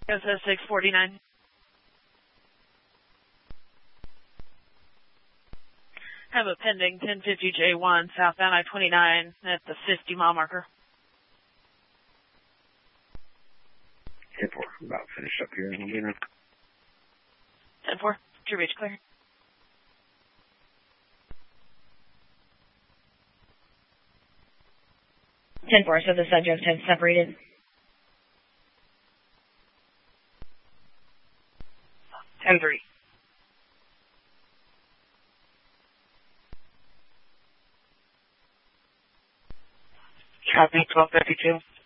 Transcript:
It says 649. Have a pending 1050J1 southbound I-29 at the 50-mile marker. 10-4, I'm about finished up here. 10-4, to reach clear. So the subjects have separated. 10-3. Copy, 1252.